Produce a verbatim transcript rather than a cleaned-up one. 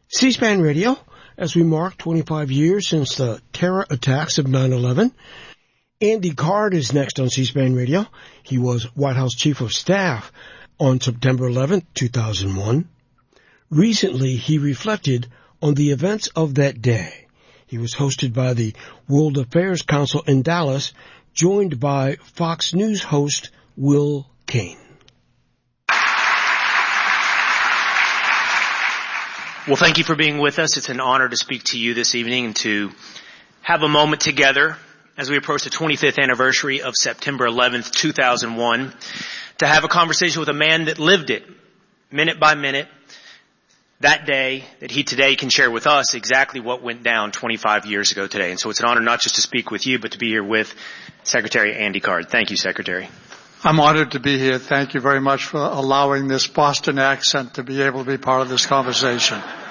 C-SPAN Radio, as we mark twenty-five years since the terror attacks of nine eleven. Andy Card is next on C-SPAN Radio. He was White House Chief of Staff on September eleventh, two thousand one. Recently, he reflected on the events of that day. He was hosted by the World Affairs Council in Dallas, joined by Fox News host Will Cain. Well, thank you for being with us. It's an honor to speak to you this evening and to have a moment together as we approach the twenty-fifth anniversary of September eleventh, two thousand one, to have a conversation with a man that lived it, minute by minute, that day, that he today can share with us exactly what went down twenty-five years ago today. And so it's an honor not just to speak with you, but to be here with Secretary Andy Card. Thank you, Secretary. I'm honored to be here. Thank you very much for allowing this Boston accent to be able to be part of this conversation.